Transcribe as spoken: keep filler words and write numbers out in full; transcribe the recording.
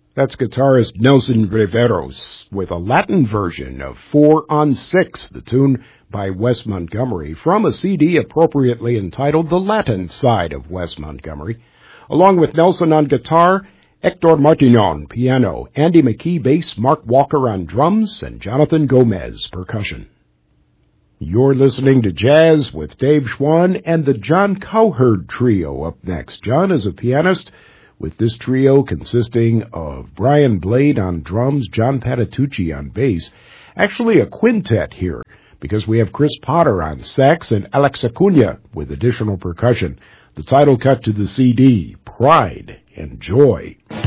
That's guitarist Nelson Riveros with a Latin version of Four on Six, the tune by Wes Montgomery, from a C D appropriately entitled The Latin Side of Wes Montgomery. Along with Nelson on guitar, Hector Martinon, piano, Andy McKee, bass, Mark Walker on drums, and Jonathan Gomez, percussion. You're listening to Jazz with Dave Schwann and the John Cowherd Trio up next. John is a pianist, with this trio consisting of Brian Blade on drums, John Patitucci on bass. Actually a quintet here, because we have Chris Potter on sax and Alex Acuna with additional percussion. The title cut to the C D, Pride and Joy.